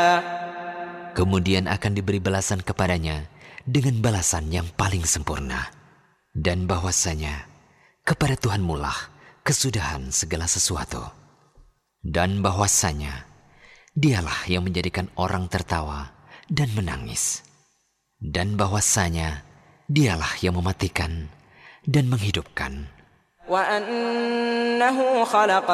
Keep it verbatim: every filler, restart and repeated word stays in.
Kemudian akan diberi balasan kepadanya dengan balasan yang paling sempurna. Dan bahwasanya kepada Tuhanmu lah kesudahan segala sesuatu. Dan bahwasanya Dialah yang menjadikan orang tertawa dan menangis. Dan bahwasanya Dialah yang mematikan dan menghidupkan.